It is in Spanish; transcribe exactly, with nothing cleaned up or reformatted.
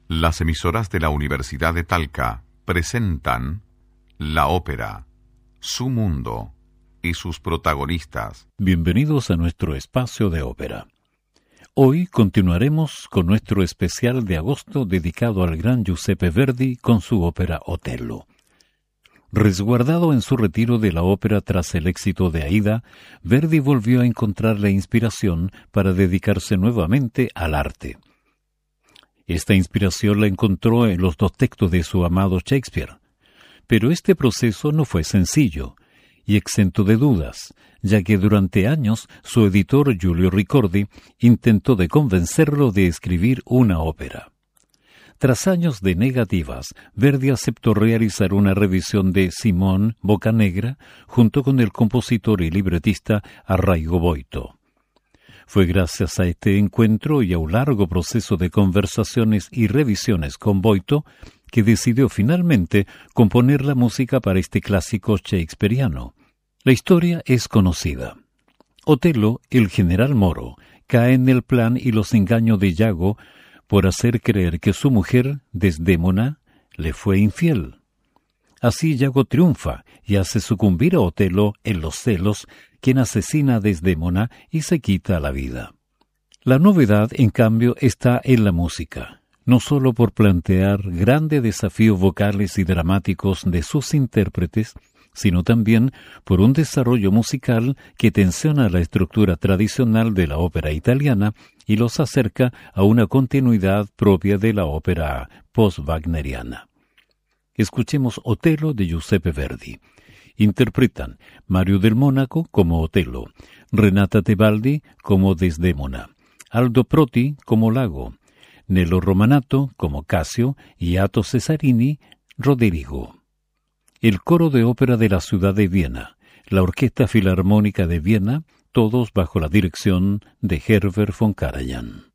Las emisoras de la Universidad de Talca presentan la ópera Su Mundo y sus protagonistas. Bienvenidos a nuestro espacio de ópera. Hoy continuaremos con nuestro especial de agosto dedicado al gran Giuseppe Verdi con su ópera Otello. Resguardado en su retiro de la ópera tras el éxito de Aida, Verdi volvió a encontrar la inspiración para dedicarse nuevamente al arte. Esta inspiración la encontró en los dos textos de su amado Shakespeare. Pero este proceso no fue sencillo y exento de dudas, ya que durante años su editor Giulio Ricordi intentó de convencerlo de escribir una ópera. Tras años de negativas, Verdi aceptó realizar una revisión de Simón Boccanegra junto con el compositor y libretista Arrigo Boito. Fue gracias a este encuentro y a un largo proceso de conversaciones y revisiones con Boito que decidió finalmente componer la música para este clásico shakespeariano. La historia es conocida. Otello, el general Moro, cae en el plan y los engaños de Iago por hacer creer que su mujer, Desdémona, le fue infiel. Así Iago triunfa y hace sucumbir a Otello en los celos, quien asesina a Desdémona y se quita la vida. La novedad, en cambio, está en la música, no solo por plantear grandes desafíos vocales y dramáticos de sus intérpretes, sino también por un desarrollo musical que tensiona la estructura tradicional de la ópera italiana y los acerca a una continuidad propia de la ópera post-wagneriana. Escuchemos Otello de Giuseppe Verdi. Interpretan Mario del Mónaco como Otello, Renata Tebaldi como Desdémona, Aldo Proti como Lago, Nello Romanato como Casio y Ato Cesarini, Roderigo. El coro de ópera de la ciudad de Viena, la Orquesta Filarmónica de Viena, todos bajo la dirección de Herbert von Karajan.